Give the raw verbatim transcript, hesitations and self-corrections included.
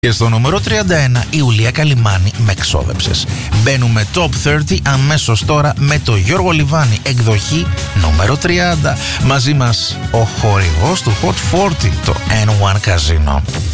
Και στο νούμερο τριάντα ένα η Ουλία Καλιμάνη «Με ξόδεψες». Μπαίνουμε top τριάντα αμέσως τώρα με το Γιώργο Λιβάνη, εκδοχή νούμερο τριάντα. Μαζί μας ο χορηγός του Hot σαράντα, το N one Casino.